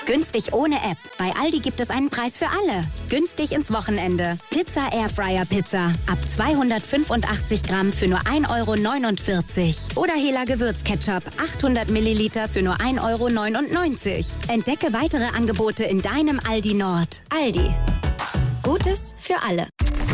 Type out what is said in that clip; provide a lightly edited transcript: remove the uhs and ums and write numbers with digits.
Günstig ohne App. Bei Aldi gibt es einen Preis für alle. Günstig ins Wochenende. Pizza Airfryer Pizza. Ab 285 Gramm für nur 1,49 €. Oder Hela Gewürzketchup. 800 Milliliter für nur 1,99 €. Entdecke weitere Angebote in deinem Aldi Nord. Aldi. Gutes für alle.